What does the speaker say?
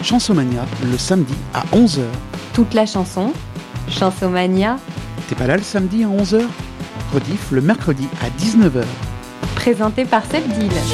Chansomania, le samedi à 11h. Toute la chanson, Chansomania. T'es pas là le samedi à 11h ? Rediff le mercredi à 19h. Présenté par Seb Deal.